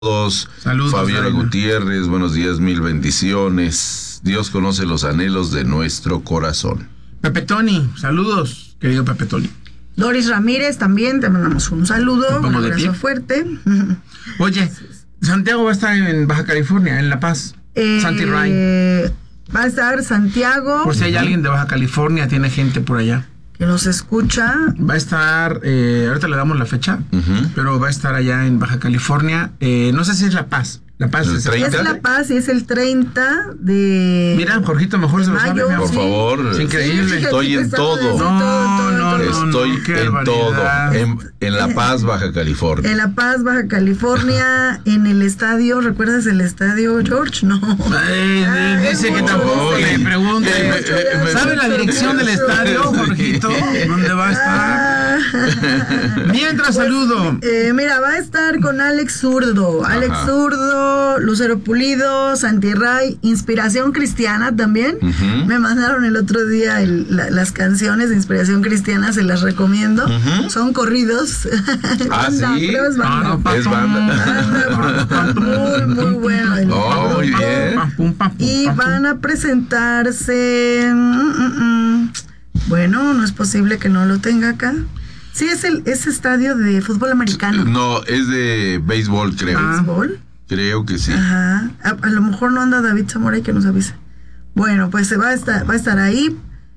Todos. Saludos, Fabiola Reina. Gutiérrez, buenos días, mil bendiciones. Dios conoce los anhelos de nuestro corazón. Pepe Tony, saludos, querido Pepe Tony. Doris Ramírez también, te mandamos un saludo, Me un pongo de abrazo pie. fuerte. Oye, Santiago va a estar en Baja California, en La Paz. Santi Ray. Va a estar Santiago, Por si hay alguien de Baja California, tiene gente por allá. que nos escucha. Va a estar, ahorita le damos la fecha, pero va a estar allá en Baja California. No sé si es La Paz. La Paz El es 30. Es La Paz y es el 30 de... Mira, Jorgito, mejor se lo sabe. mayo, mi amor. Por Sí. favor, Es increíble. estoy en todo. No, Estoy qué en barbaridad. todo. En La Paz, Baja California. En La Paz, Baja California, en el estadio, ¿recuerdas el estadio, George? No. Dice que tampoco le pregunte. ¿Sabe la dirección del estadio, Jorgito? ¿Dónde va a estar? Mientras saludo. Mira, va a estar con Alex Zurdo. Alex Zurdo, Lucero Pulido, Santi Ray, Inspiración Cristiana también. Me mandaron el otro día las canciones de Inspiración Cristiana, se las recomiendo. Son corridos. Ah, Banda, ¿sí? creo es banda. Es banda. Muy, muy bueno. Oh, muy bien. Y van a presentarse. Bueno, no es posible que no lo tenga acá. Sí, es estadio de fútbol americano. No, es de béisbol, creo. ¿Béisbol? Creo que sí. Ajá. A lo mejor no anda David Zamora y que nos avise. Bueno, pues va a estar ahí.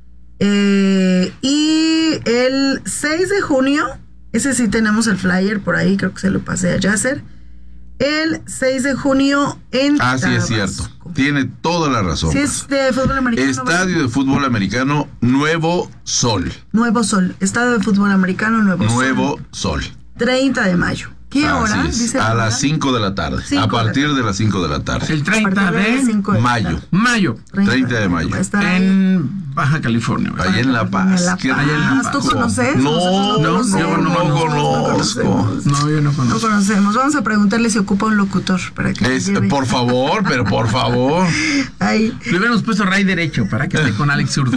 Y el 6 de junio, ese sí tenemos el flyer por ahí, creo que se lo pasé a Yasser. El 6 de junio en Ah, sí, es Tabasco. cierto. Tiene toda la razón. Sí, es de fútbol americano. Estadio de fútbol americano Nuevo Sol. Nuevo Sol. Estadio de fútbol americano Nuevo Sol. Nuevo Sol. 30 de mayo. ¿Qué hora? Así es, Dice a la hora. las 5 de la tarde. 5 A de la partir tarde. de las 5 de la tarde. El A 30 partir las de 5 de la mayo. tarde. mayo 30 de mayo. Va a estar ahí. en Baja California. ¿verdad? Allá en La Paz. En La Qué Paz. rico. ¿Tú conoces? No, Nosotros no, yo no conozco. No, yo no No conozco. conocemos. Vamos a preguntarle si ocupa un locutor para que nos lleve. Por favor, pero por favor. Ahí. Le hubiéramos puesto Ray derecho para que esté con Alex Zurdo.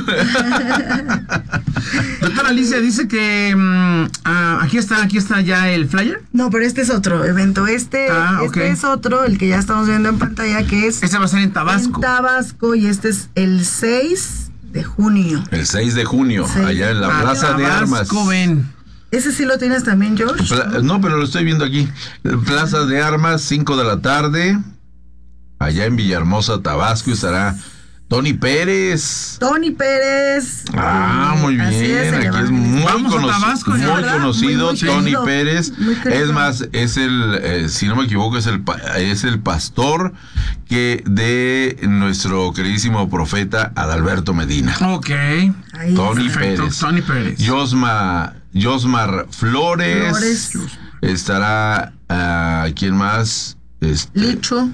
Doctora Alicia dice que aquí está ya el flyer. No, pero este es otro evento. Este ok. es otro, el que ya estamos viendo en pantalla, que es Ese va a ser en Tabasco. en Tabasco, y este es el 6 de junio. El 6 de junio, Sí. allá en la A Plaza de Armas. Tabasco, ven. ¿Ese sí lo tienes también, George? No, pero lo estoy viendo aquí. Plaza de Armas, 5 de la tarde. Allá en Villahermosa, Tabasco, estará Tony Pérez. Tony Pérez. Muy bien. Así es, se le Aquí va. es muy, Vamos a Tabasco, muy ya, ¿verdad? conocido Muy Tony querido, Pérez. muy querido. Es más, es el, si no me equivoco, es el pastor de nuestro queridísimo profeta Adalberto Medina. Ok. Ahí Tony está. Perfecto. Pérez. Tony Pérez. Josmar Flores. Estará, ¿quién más? Licho.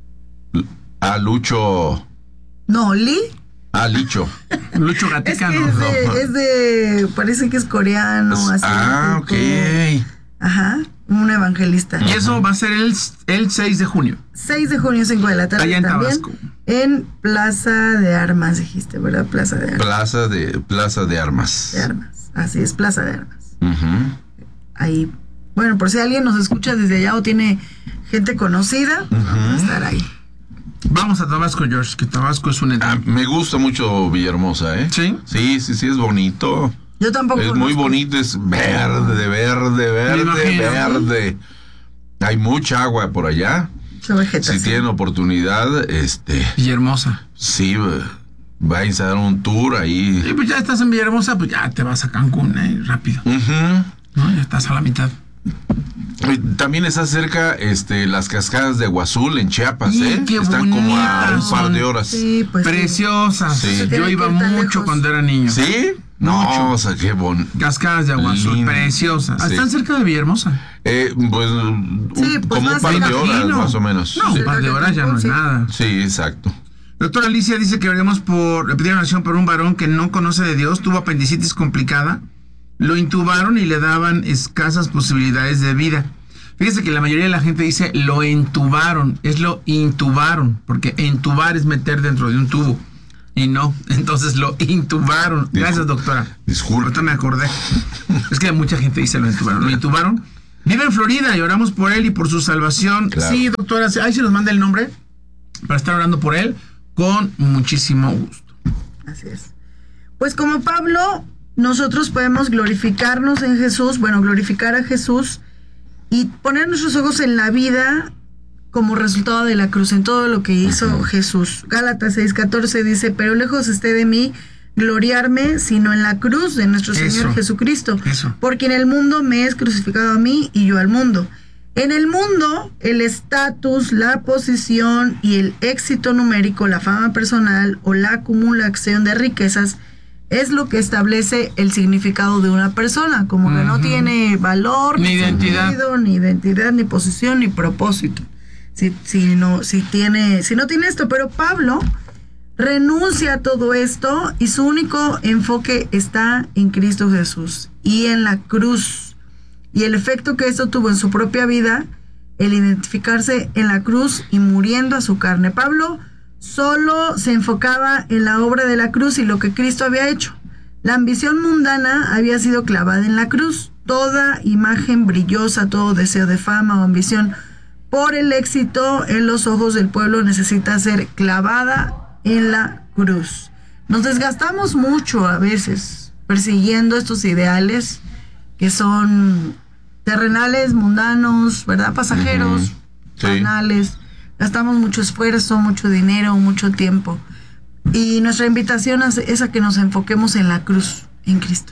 Lucho. No, Lee. Licho. Lucho Es Gatica, que ¿no? es de. Parece que es coreano. Así, Ok. Ajá. Un evangelista. Y eso va a ser el 6 de junio. 6 de junio, 5 de la tarde. Allá en también, Tabasco. En Plaza de Armas, dijiste, ¿verdad? Plaza de Armas. Plaza de Armas. De Armas. Así es, Plaza de Armas. Ujú. Ahí. Bueno, por si alguien nos escucha desde allá o tiene gente conocida, vamos a estar ahí. Vamos a Tabasco, George, que Tabasco es un Me gusta mucho Villahermosa, ¿eh? ¿Sí? Sí, es bonito. Yo tampoco. Es muy conozco. bonito, es verde, Me imagino. verde. Hay mucha agua por allá. Mucha vegetación. Si tienen oportunidad, Villahermosa. sí, vais a dar un tour ahí. Y pues ya estás en Villahermosa, pues ya te vas a Cancún, rápido. Ujú. ¿No? Ya estás a la mitad. También está cerca las cascadas de Aguazul en Chiapas, ¡Y ¿eh? qué Están como a bonitas un par de horas. Sí, pues. sí. Preciosas. Sí. Yo Tiene iba que ir tan mucho lejos. cuando era niño. ¿Sí? No, Mucho. o sea, qué bonito. Cascadas de agua azul, Lindo. preciosas. Sí. Están cerca de Villahermosa. Pues, Sí, pues como un más par de imagino. horas, más o menos. No, Sí. un par de horas ya no es Sí. nada. Sí, exacto. Doctora Alicia dice que oremos le pidieron oración por un varón que no conoce de Dios, tuvo apendicitis complicada, lo intubaron y le daban escasas posibilidades de vida. Fíjese que la mayoría de la gente dice lo entubaron, es lo intubaron, porque entubar es meter dentro de un tubo. Y no, entonces lo intubaron. Gracias, doctora. Disculpe. Ahorita me acordé. Es que mucha gente dice lo intubaron. Lo intubaron Vive en Florida y oramos por él y por su salvación. Claro. Sí, doctora, ahí se nos manda el nombre para estar orando por él con muchísimo gusto. Así es. Pues como Pablo, nosotros podemos glorificarnos en Jesús, glorificar a Jesús y poner nuestros ojos en la vida como resultado de la cruz, en todo lo que hizo Jesús. Gálatas 6:14 dice, pero lejos esté de mí gloriarme, sino en la cruz de nuestro Señor Jesucristo. Porque en el mundo me es crucificado a mí y yo al mundo. En el mundo, el estatus, la posición y el éxito numérico, la fama personal o la acumulación de riquezas es lo que establece el significado de una persona, como que no tiene valor, ni identidad, ni posición, ni propósito. Si no tiene esto, pero Pablo renuncia a todo esto y su único enfoque está en Cristo Jesús y en la cruz. Y el efecto que esto tuvo en su propia vida, el identificarse en la cruz y muriendo a su carne. Pablo solo se enfocaba en la obra de la cruz y lo que Cristo había hecho. La ambición mundana había sido clavada en la cruz. Toda imagen brillosa, todo deseo de fama o ambición por el éxito en los ojos del pueblo necesita ser clavada en la cruz. Nos desgastamos mucho a veces persiguiendo estos ideales que son terrenales, mundanos, ¿verdad? Pasajeros, banales. Gastamos mucho esfuerzo, mucho dinero, mucho tiempo. Y nuestra invitación es a que nos enfoquemos en la cruz, en Cristo.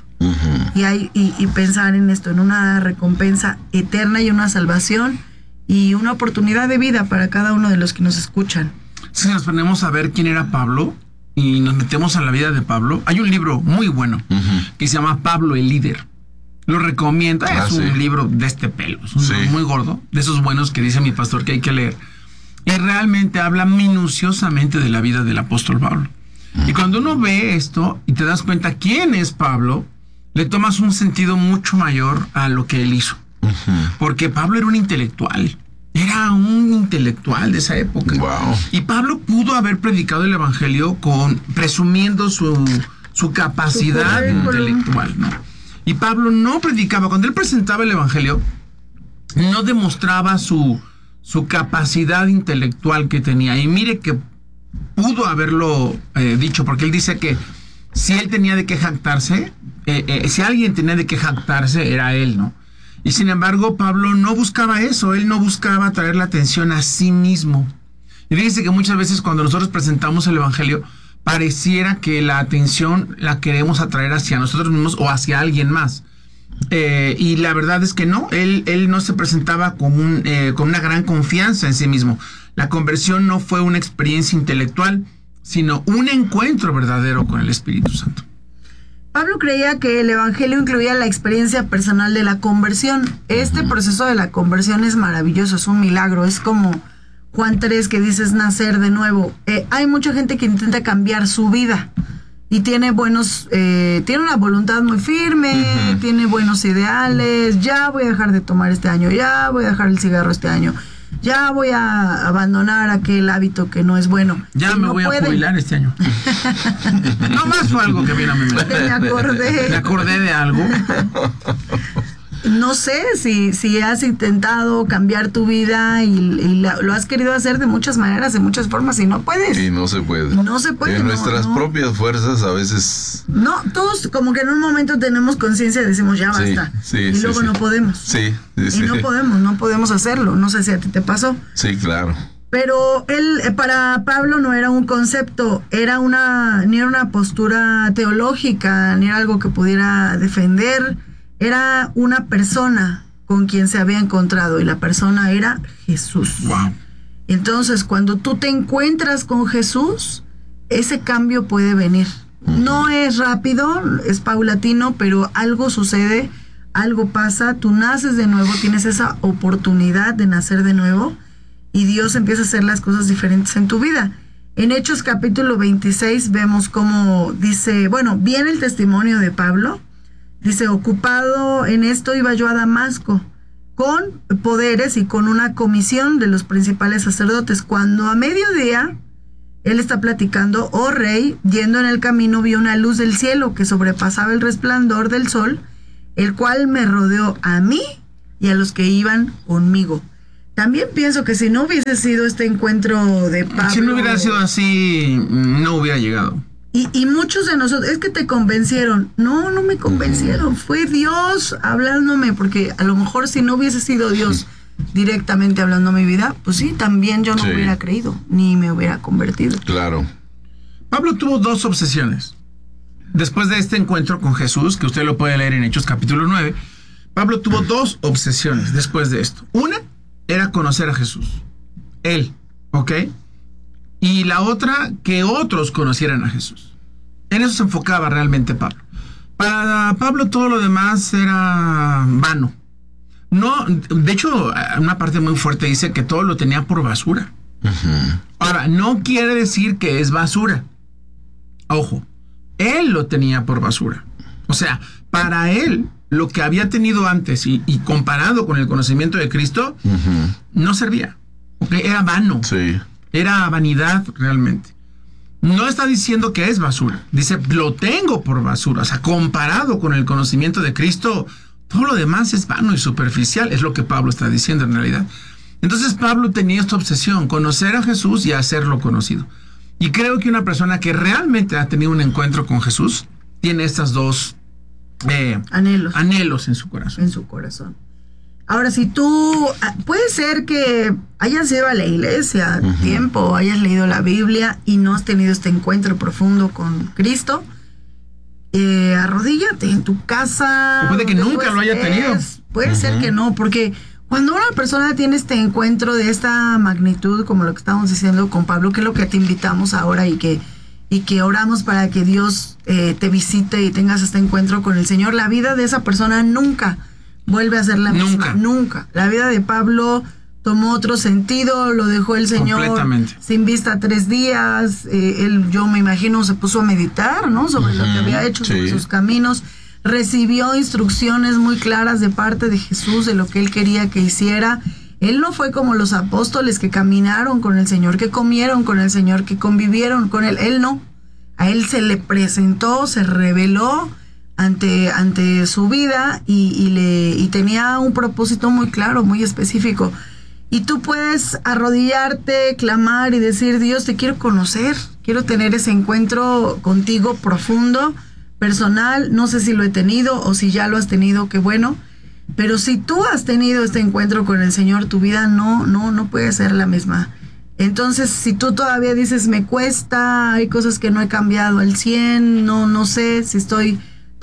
Y pensar en esto, en una recompensa eterna y una salvación y una oportunidad de vida para cada uno de los que nos escuchan. Si nos ponemos a ver quién era Pablo y nos metemos a la vida de Pablo, hay un libro muy bueno que se llama Pablo el Líder. Lo recomiendo, es un libro de este pelo, es un libro muy gordo, de esos buenos que dice mi pastor que hay que leer. Y realmente habla minuciosamente de la vida del apóstol Pablo. Y cuando uno ve esto y te das cuenta quién es Pablo, le tomas un sentido mucho mayor a lo que él hizo. Porque Pablo era un intelectual. Era un intelectual de esa época. Wow. Y Pablo pudo haber predicado el evangelio presumiendo su capacidad intelectual, ¿no? Y Pablo no predicaba. Cuando él presentaba el evangelio, no demostraba su capacidad intelectual que tenía. Y mire que pudo haberlo dicho, porque él dice que si él tenía de qué jactarse, si alguien tenía de qué jactarse, era él, ¿no? Y sin embargo, Pablo no buscaba eso, él no buscaba atraer la atención a sí mismo. Y fíjense que muchas veces cuando nosotros presentamos el evangelio, pareciera que la atención la queremos atraer hacia nosotros mismos o hacia alguien más. Y la verdad es que no, él no se presentaba con una gran confianza en sí mismo. La conversión no fue una experiencia intelectual, sino un encuentro verdadero con el Espíritu Santo. Pablo creía que el evangelio incluía la experiencia personal de la conversión. Este proceso de la conversión es maravilloso, es un milagro, es como Juan 3 que dices nacer de nuevo. Hay mucha gente que intenta cambiar su vida y tiene una voluntad muy firme, tiene buenos ideales. Ya voy a dejar de tomar este año, ya voy a dejar el cigarro este año, ya voy a abandonar aquel hábito que no es bueno. Ya me voy a jubilar este año. No más fue algo que viene a mi mente. Me acordé de algo. No sé si has intentado cambiar tu vida y lo has querido hacer de muchas maneras, de muchas formas, y no puedes. Y no se puede. No se puede. En nuestras propias fuerzas a veces... No, todos como que en un momento tenemos conciencia y decimos ya basta. Y luego no podemos. Y no podemos hacerlo. No sé si a ti te pasó. Sí, claro. Pero para Pablo no era un concepto, ni era una postura teológica, ni era algo que pudiera defender. Era una persona con quien se había encontrado y la persona era Jesús. Wow. Entonces, cuando tú te encuentras con Jesús, ese cambio puede venir. No es rápido, es paulatino, pero algo sucede, algo pasa, tú naces de nuevo, tienes esa oportunidad de nacer de nuevo y Dios empieza a hacer las cosas diferentes en tu vida. En Hechos capítulo 26 vemos cómo dice, viene el testimonio de Pablo. Dice, ocupado en esto iba yo a Damasco, con poderes y con una comisión de los principales sacerdotes. Cuando a mediodía, él está platicando, oh rey, yendo en el camino vi una luz del cielo que sobrepasaba el resplandor del sol, el cual me rodeó a mí, y a los que iban conmigo. También pienso que si no hubiese sido este encuentro de Pablo... Si no hubiera sido así, no hubiera llegado. Y muchos de nosotros, es que te convencieron. No me convencieron. Fue Dios hablándome, porque a lo mejor si no hubiese sido Dios directamente hablando mi vida, pues sí, también yo no hubiera creído, ni me hubiera convertido. Claro. Pablo tuvo 2 obsesiones. Después de este encuentro con Jesús, que usted lo puede leer en Hechos capítulo 9, Pablo tuvo 2 obsesiones después de esto. Una era conocer a Jesús. Él, ¿ok? Y la otra, que otros conocieran a Jesús. En eso se enfocaba realmente Pablo. Para Pablo todo lo demás era vano. No, de hecho, una parte muy fuerte dice que todo lo tenía por basura. Ahora, no quiere decir que es basura. Ojo, él lo tenía por basura. O sea, para él, lo que había tenido antes y comparado con el conocimiento de Cristo, no servía. ¿Okay? Era vano. Sí. Era vanidad realmente. No está diciendo que es basura. Dice, lo tengo por basura. O sea, comparado con el conocimiento de Cristo, todo lo demás es vano y superficial. Es lo que Pablo está diciendo en realidad. Entonces Pablo tenía esta obsesión, conocer a Jesús y hacerlo conocido. Y creo que una persona que realmente ha tenido un encuentro con Jesús tiene estas 2 anhelos en su corazón. En su corazón. Ahora, si tú, puede ser que hayas ido a la iglesia tiempo, hayas leído la Biblia y no has tenido este encuentro profundo con Cristo, arrodíllate en tu casa. O puede que nunca lo haya tenido. Puede ser que no, porque cuando una persona tiene este encuentro de esta magnitud, como lo que estamos diciendo con Pablo, que es lo que te invitamos ahora y que oramos para que Dios te visite y tengas este encuentro con el Señor, la vida de esa persona nunca vuelve a ser la misma. Nunca. La vida de Pablo tomó otro sentido, lo dejó el Señor sin vista 3 días. Él, yo me imagino, se puso a meditar, ¿no? Sobre lo que había hecho, sobre sus caminos. Recibió instrucciones muy claras de parte de Jesús de lo que él quería que hiciera. Él no fue como los apóstoles que caminaron con el Señor, que comieron con el Señor, que convivieron con él. Él no. A él se le presentó, se reveló ante su vida y tenía un propósito muy claro, muy específico. Y tú puedes arrodillarte, clamar y decir, Dios, te quiero conocer, quiero tener ese encuentro contigo profundo, personal. No sé si lo he tenido o si ya lo has tenido, qué bueno. Pero si tú has tenido este encuentro con el Señor, tu vida no puede ser la misma. Entonces, si tú todavía dices, me cuesta, hay cosas que no he cambiado al 100, no sé si estoy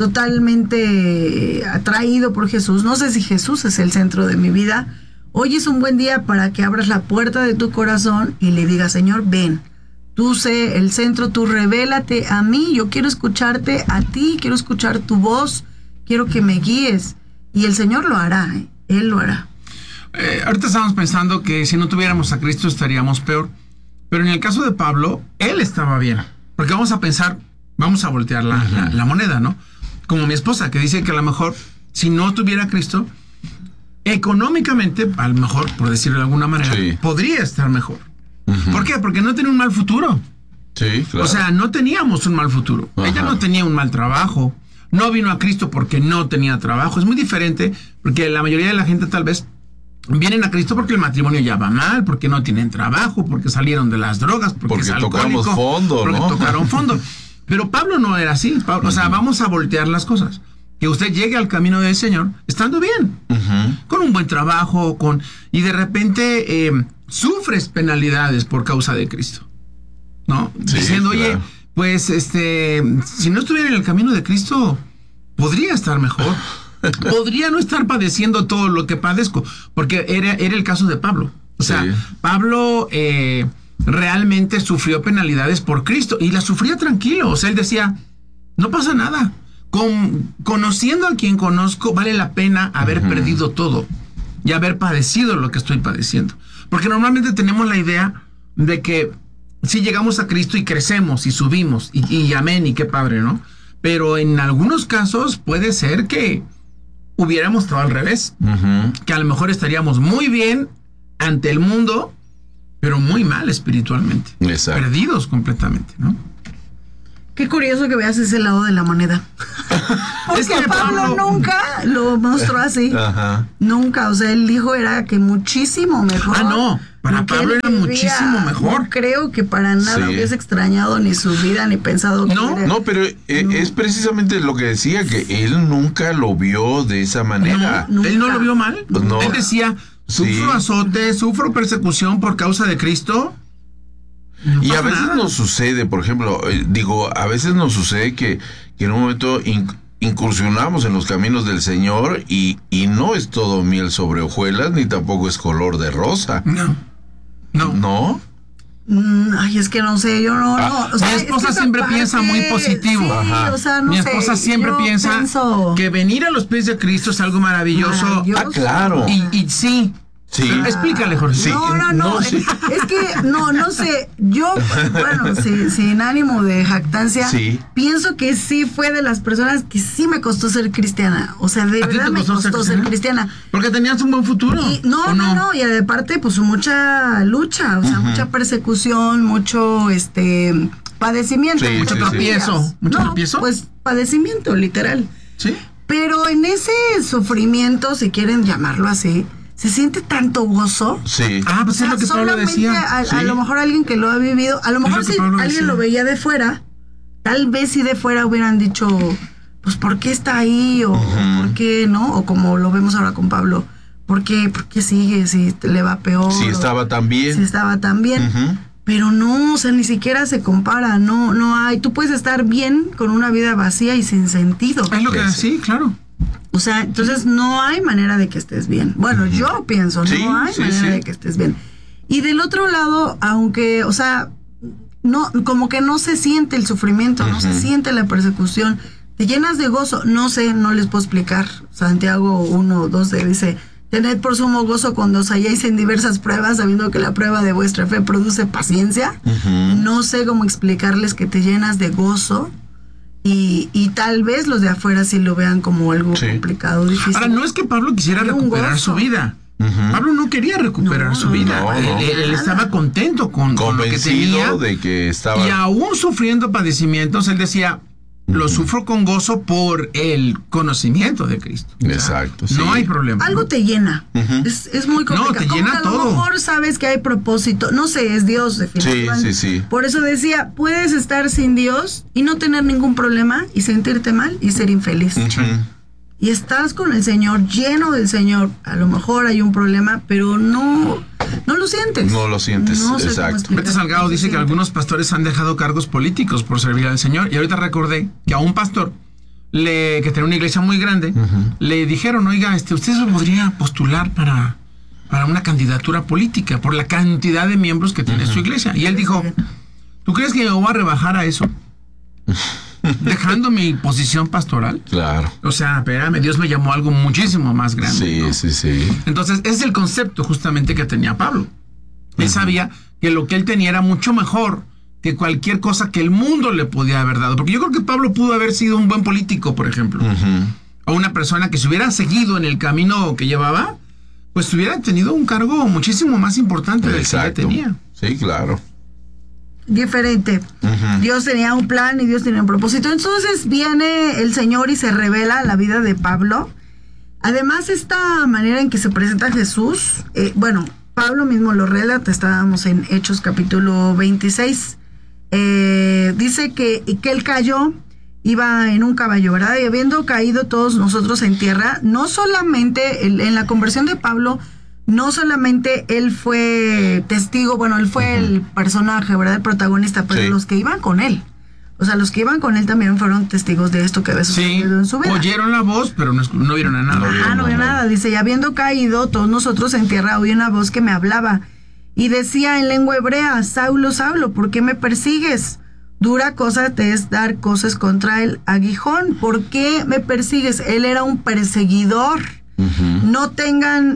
totalmente atraído por Jesús, no sé si Jesús es el centro de mi vida, hoy es un buen día para que abras la puerta de tu corazón y le digas, Señor, ven, tú sé el centro, tú revélate a mí, yo quiero escucharte a ti, quiero escuchar tu voz, quiero que me guíes. Y el Señor lo hará, Él lo hará. Ahorita estamos pensando que si no tuviéramos a Cristo estaríamos peor. Pero en el caso de Pablo, él estaba bien. Porque vamos a voltear la moneda, ¿no? Como mi esposa, que dice que a lo mejor, si no tuviera a Cristo, económicamente, a lo mejor, por decirlo de alguna manera, podría estar mejor. ¿Por qué? Porque no tenía un mal futuro. Sí, claro. O sea, no teníamos un mal futuro. Ella no tenía un mal trabajo. No vino a Cristo porque no tenía trabajo. Es muy diferente, porque la mayoría de la gente tal vez vienen a Cristo porque el matrimonio ya va mal, porque no tienen trabajo, porque salieron de las drogas, porque es alcohólico, tocamos fondo, porque tocaron fondo. Pero Pablo no era así. Pablo, o sea, vamos a voltear las cosas. Que usted llegue al camino del Señor estando bien, con un buen trabajo, y de repente sufres penalidades por causa de Cristo, ¿no? Sí, diciendo, claro. Oye, pues si no estuviera en el camino de Cristo, podría estar mejor. Podría no estar padeciendo todo lo que padezco, porque era el caso de Pablo. O sea, Pablo realmente sufrió penalidades por Cristo y las sufría tranquilo. O sea, él decía, no pasa nada. Conociendo a quien conozco, vale la pena haber perdido todo y haber padecido lo que estoy padeciendo. Porque normalmente tenemos la idea de que si llegamos a Cristo y crecemos y subimos y amén y qué padre, ¿no? Pero en algunos casos puede ser que hubiéramos estado al revés, que a lo mejor estaríamos muy bien ante el mundo, pero muy mal espiritualmente. Exacto. Perdidos completamente, ¿no? Qué curioso que veas ese lado de la moneda. Porque Es que Pablo nunca lo mostró así. Ajá. Nunca, o sea, él dijo era que muchísimo mejor. Ah, no, para lo que Pablo él era vivía. muchísimo mejor. No creo que para nada Sí. hubiese extrañado ni su vida ni pensado que No, era- No, pero es precisamente lo que decía, que él nunca lo vio de esa manera. No. Él no lo vio mal. No. Él decía, sufro Sí. azote, sufro persecución por causa de Cristo. No Y a pasa veces nada. nos sucede, por ejemplo, a veces nos sucede que en un momento incursionamos en los caminos del Señor y no es todo miel sobre hojuelas, ni tampoco es color de rosa. No. ¿No? Ay, es que no sé, yo no. O sea, Mi es esposa que esa siempre piensa muy positivo. Sí, Ajá. o sea, no Mi sé, esposa siempre yo piensa pienso- que venir a los pies de Cristo es algo maravilloso. Maravilloso. Ah, claro. Y sí. Sí. Pero explícale, Jorge. Sí. No, sí. es que no sé, yo, bueno, sin ánimo de jactancia, Sí. pienso que sí fue de las personas que sí me costó ser cristiana, o sea, de ¿A ti te verdad me costó ser costó ser cristiana. Porque tenías un buen futuro. Y, ¿o no, y aparte, pues mucha lucha, o sea, mucha persecución, mucho, padecimiento. Sí, mucho sí, sí. Tropiezo. ¿Mucho No, tropiezo? pues padecimiento, literal. Sí. Pero en ese sufrimiento, si quieren llamarlo así, se siente tanto gozo. Sí. Ah, pues O es sea, lo que Pablo solamente decía. a Sí. lo mejor alguien que lo ha vivido, a lo Es mejor lo que si Pablo alguien decía. lo veía de fuera, tal vez si de fuera hubieran dicho, pues ¿por qué está ahí? O ¿por qué no? O como lo vemos ahora con Pablo, ¿por qué sigue si le va peor? Sí, O estaba tan bien. si estaba tan bien. Ujú. Pero no, o sea, ni siquiera se compara, no hay. Tú puedes estar bien con una vida vacía y sin sentido. Es lo que sí, claro. O sea, entonces no hay manera de que estés bien. Bueno, yo pienso, Sí, no hay sí, manera sí. de que estés bien. Y del otro lado, aunque, o sea, no, como que no se siente el sufrimiento, no se siente la persecución, te llenas de gozo, no sé, no les puedo explicar. Santiago 1:12 dice, tened por sumo gozo cuando os halláis en diversas pruebas, sabiendo que la prueba de vuestra fe produce paciencia. No sé cómo explicarles que te llenas de gozo. Y tal vez los de afuera sí lo vean como algo Sí. complicado, difícil. Ahora, no es que Pablo quisiera Era un recuperar gozo. su vida. Ujú. Pablo no quería recuperar No, su vida. no, no. Él estaba contento con lo que tenía. Convencido de que estaba. Y aún sufriendo padecimientos, él decía, lo sufro con gozo por el conocimiento de Cristo. O sea, Exacto, sí. No hay problema. Algo ¿no? te llena. Ujú. Es muy complicado. te Como llena que a todo. lo mejor sabes que hay propósito. No sé, es Dios definitivamente. sí. Por eso decía, puedes estar sin Dios y no tener ningún problema y sentirte mal y ser infeliz. Ujú. Y estás con el Señor, lleno del Señor. A lo mejor hay un problema, pero no lo sientes. No lo sientes, No sé cómo exacto. explicar. Betty Salgado dice que algunos pastores han dejado cargos políticos por servir al Señor. Y ahorita recordé que a un pastor que tenía una iglesia muy grande, le dijeron, oiga, usted se podría postular para una candidatura política por la cantidad de miembros que tiene su iglesia. Y él dijo, ¿tú crees que me voy a rebajar a eso? Dejando mi posición pastoral. Claro. O sea, espérame, Dios me llamó a algo muchísimo más grande. Sí, ¿no? sí. Entonces, ese es el concepto justamente que tenía Pablo. Él sabía que lo que él tenía era mucho mejor que cualquier cosa que el mundo le podía haber dado. Porque yo creo que Pablo pudo haber sido un buen político, por ejemplo. Ujú. O una persona que se hubiera seguido en el camino que llevaba, pues hubiera tenido un cargo muchísimo más importante del que ya Exacto. tenía. Sí, claro. Diferente. Ujú. Dios tenía un plan y Dios tenía un propósito. Entonces viene el Señor y se revela la vida de Pablo. Además, esta manera en que se presenta Jesús, bueno, Pablo mismo lo relata, estábamos en Hechos capítulo 26. Dice que él cayó, iba en un caballo, ¿verdad? Y habiendo caído todos nosotros en tierra, no solamente en la conversión de Pablo, no solamente él fue testigo, bueno, él fue el personaje, ¿verdad? El protagonista, pero Sí. los que iban con él. O sea, los que iban con él también fueron testigos de esto que había Sí, sucedido en su vida. oyeron la voz, pero no vieron a nada. No vio nada. Dice, y habiendo caído todos nosotros en tierra, oí una voz que me hablaba y decía en lengua hebrea, Saulo, Saulo, ¿por qué me persigues? Dura cosa te es dar cosas contra el aguijón. ¿Por qué me persigues? Él era un perseguidor. No tengan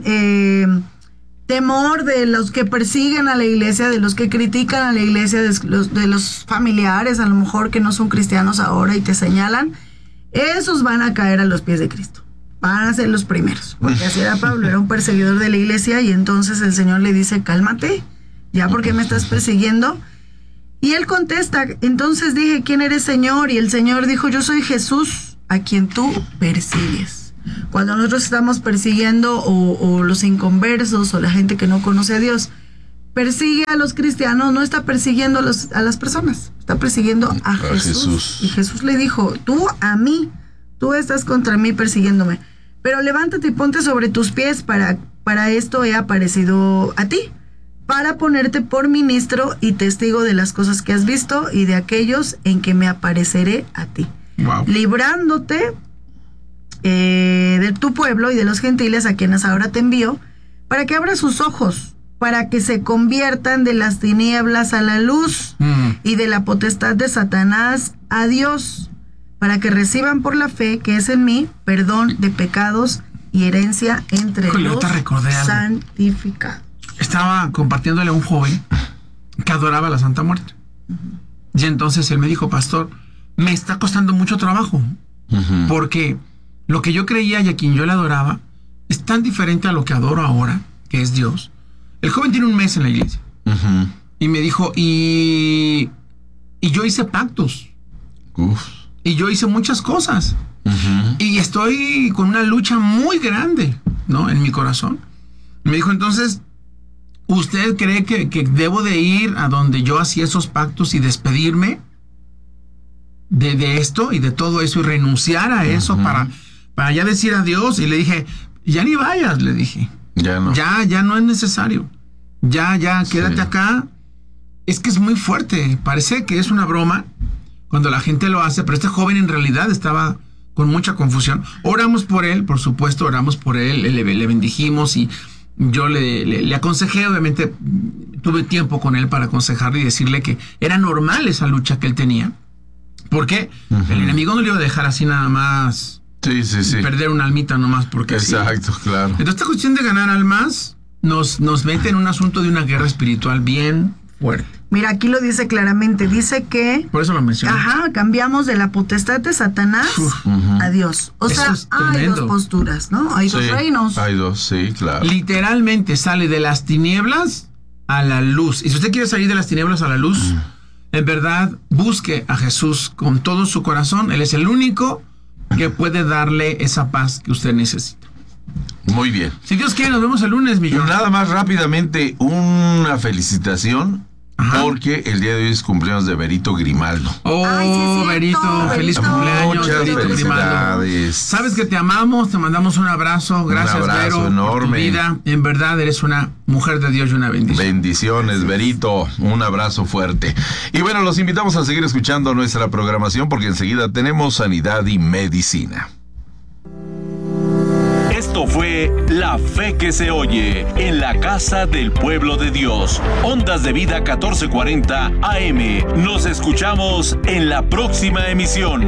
temor de los que persiguen a la iglesia, de los que critican a la iglesia, de los familiares a lo mejor que no son cristianos ahora y te señalan. Esos van a caer a los pies de Cristo. Van a ser los primeros. Porque así era Pablo, era un perseguidor de la iglesia y entonces el Señor le dice, cálmate, ya porque me estás persiguiendo. Y él contesta, entonces dije, ¿quién eres, Señor? Y el Señor dijo, yo soy Jesús, a quien tú persigues. Cuando nosotros estamos persiguiendo o los inconversos o la gente que no conoce a Dios, persigue a los cristianos, no está persiguiendo a las personas, está persiguiendo a Jesús. Y Jesús le dijo, tú estás contra mí persiguiéndome, pero levántate y ponte sobre tus pies, para esto he aparecido a ti, para ponerte por ministro y testigo de las cosas que has visto y de aquellos en que me apareceré a ti. Wow. Librándote de tu pueblo y de los gentiles a quienes ahora te envío, para que abras sus ojos, para que se conviertan de las tinieblas a la luz y de la potestad de Satanás a Dios, para que reciban por la fe que es en mí perdón de pecados y herencia entre los santificados. Estaba compartiéndole a un joven que adoraba la Santa Muerte. Y entonces él me dijo, pastor, me está costando mucho trabajo, porque lo que yo creía y a quien yo le adoraba es tan diferente a lo que adoro ahora, que es Dios. El joven tiene un mes en la iglesia. Y me dijo, y yo hice pactos. Y yo hice muchas cosas. Y estoy con una lucha muy grande, ¿no?, en mi corazón. Me dijo, entonces, ¿usted cree que debo de ir a donde yo hacía esos pactos y despedirme de esto y de todo eso y renunciar a eso para ya decir adiós? Y le dije, ya ni vayas, le dije. Ya no. Ya no es necesario. Ya, quédate acá. Es que es muy fuerte. Parece que es una broma cuando la gente lo hace, pero este joven en realidad estaba con mucha confusión. Oramos por él, por supuesto, oramos por él, le bendijimos y yo le aconsejé, obviamente tuve tiempo con él para aconsejarle y decirle que era normal esa lucha que él tenía, porque el enemigo no le iba a dejar así nada más perder una almita nomás porque exacto, claro. Entonces esta cuestión de ganar almas nos mete en un asunto de una guerra espiritual bien fuerte. Mira, aquí lo dice claramente, dice que... Por eso lo mencioné. Cambiamos de la potestad de Satanás a Dios. O sea, hay dos posturas, ¿no? Hay dos reinos. Hay dos, sí, claro. Literalmente sale de las tinieblas a la luz. Y si usted quiere salir de las tinieblas a la luz, en verdad, busque a Jesús con todo su corazón. Él es el único que puede darle esa paz que usted necesita. Muy bien. Si Dios quiere, nos vemos el lunes, mi George. Nada más rápidamente, una felicitación. Porque el día de hoy es cumpleaños de Berito Grimaldo. Ay, sí, es Berito, feliz cumpleaños. Muchas Berito felicidades. Grimaldo. Sabes que te amamos, te mandamos un abrazo. Gracias, un abrazo Vero, enorme. por tu vida. En verdad, eres una mujer de Dios y una bendición. Bendiciones, Berito. Un abrazo fuerte. Y bueno, los invitamos a seguir escuchando nuestra programación porque enseguida tenemos Sanidad y Medicina. Esto fue La Fe que se oye en la casa del pueblo de Dios. Ondas de Vida 1440 AM. Nos escuchamos en la próxima emisión.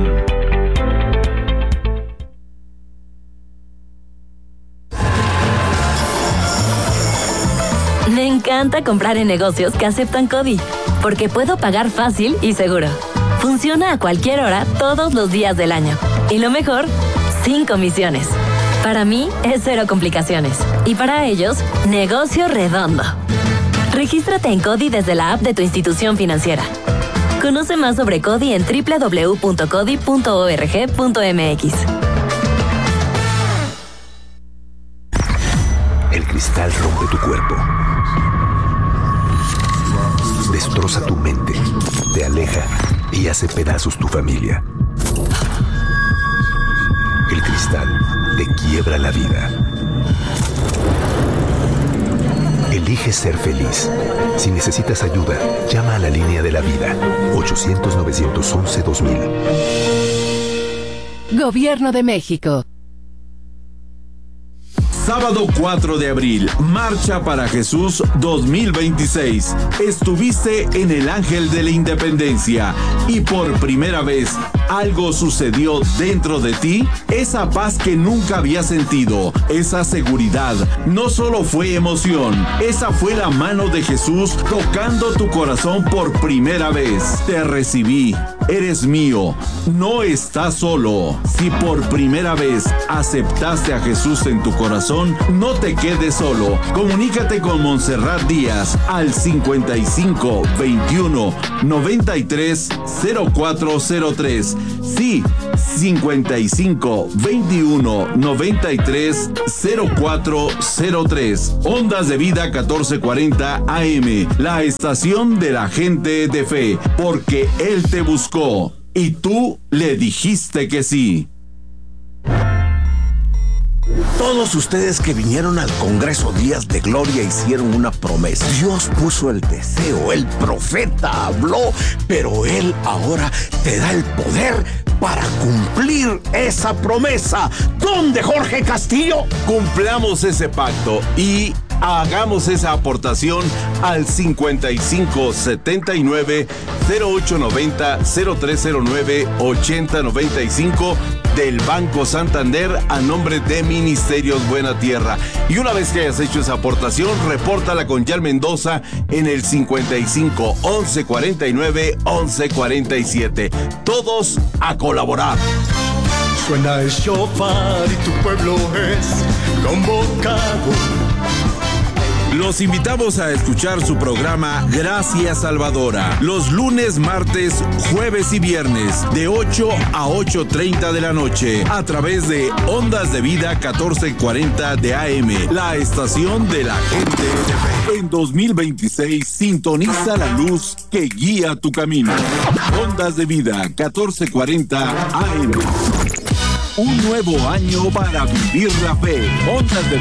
Me encanta comprar en negocios que aceptan CODI, porque puedo pagar fácil y seguro. Funciona a cualquier hora, todos los días del año. Y lo mejor, sin comisiones. Para mí es cero complicaciones. Y para ellos, negocio redondo. Regístrate en CODI desde la app de tu institución financiera. Conoce más sobre CODI en www.codi.org.mx. El cristal rompe tu cuerpo. Destroza tu mente. Te aleja y hace pedazos tu familia. El cristal te quiebra la vida. Elige ser feliz. Si necesitas ayuda, llama a la línea de la vida. 800-911-2000. Gobierno de México. Sábado 4 de abril, Marcha para Jesús 2026. Estuviste en el Ángel de la Independencia y por primera vez algo sucedió dentro de ti. Esa paz que nunca había sentido, esa seguridad, no solo fue emoción, esa fue la mano de Jesús tocando tu corazón por primera vez. Te recibí, eres mío, no estás solo. Si por primera vez aceptaste a Jesús en tu corazón, no te quedes solo. Comunícate con Montserrat Díaz al 55 21 93 0403. Sí, 55 21 93 0403. Ondas de Vida 1440 AM, la estación de la gente de fe, porque Él te buscó y tú le dijiste que sí. Todos ustedes que vinieron al Congreso Días de Gloria hicieron una promesa. Dios puso el deseo, el profeta habló, pero Él ahora te da el poder para cumplir esa promesa. ¿Dónde, Jorge Castillo? Cumplamos ese pacto y hagamos esa aportación al 55 79 0890 0309 8095 del Banco Santander a nombre de Ministerios Buena Tierra. Y una vez que hayas hecho esa aportación, repórtala con Yal Mendoza en el 55 11 49 11 47. Todos a colaborar. Suena el shofar y tu pueblo es convocado. Los invitamos a escuchar su programa Gracias Salvadora, los lunes, martes, jueves y viernes, de 8 a 8:30 de la noche, a través de Ondas de Vida 1440 de AM, la estación de la gente de fe. En 2026, sintoniza la luz que guía tu camino. Ondas de Vida 1440 AM. Un nuevo año para vivir la fe. Ondas de